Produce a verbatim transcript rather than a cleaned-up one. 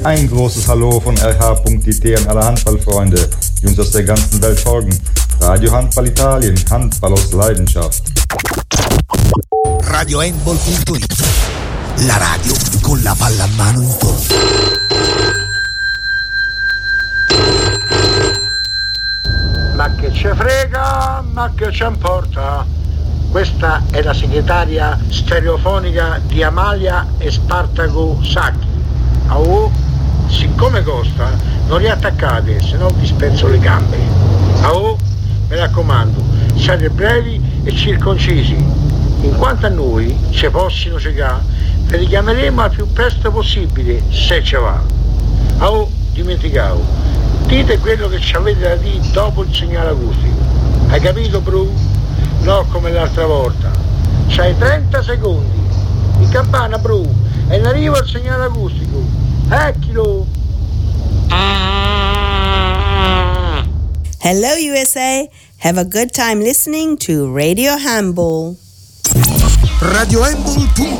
Ein großes Hallo von R H.it an alle Handballfreunde, die uns aus der ganzen Welt folgen. Radio Handball Italien, Handball aus Leidenschaft. Radio Handball punto it, la radio con la palla a mano in porta. Ma che ce frega, ma che ce importa? Questa è la segretaria stereofonica di Amalia e Spartaco Sacchi. Au, siccome costa, non riattaccate, se no vi spezzo le gambe. Au, mi raccomando, siate brevi e circoncisi. In quanto a noi, se possino cegà, vi richiameremo al più presto possibile, se ce va. Au, dimenticavo, dite quello che ci avete da dire dopo il segnale acustico. Hai capito, Bru? No, come l'altra volta. C'hai trenta secondi. In campana, Bru, e in arrivo il segnale acustico. Eccolo! Hello, U S A. Have a good time listening to Radio Handball. Radio Handball punto